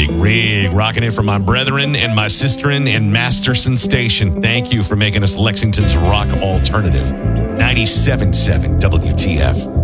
Rig, rocking it for my brethren and my sisterin and Masterson Station. Thank you for making us Lexington's rock alternative. 97.7 WTF.